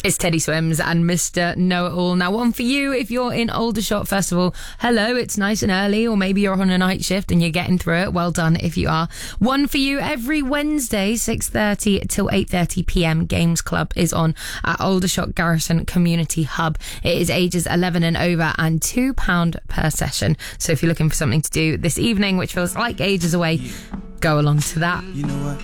It's Teddy Swims and Mr. Know-It-All. Now, one for you if you're in Aldershot Festival. Hello, it's nice and early, or maybe you're on a night shift and you're getting through it. Well done if you are. One for you every Wednesday, 6:30 till 8:30pm. Games Club is on at Aldershot Garrison Community Hub. It is ages 11 and over and £2 per session. So if you're looking for something to do this evening, which feels like ages away, go along to that. You know what?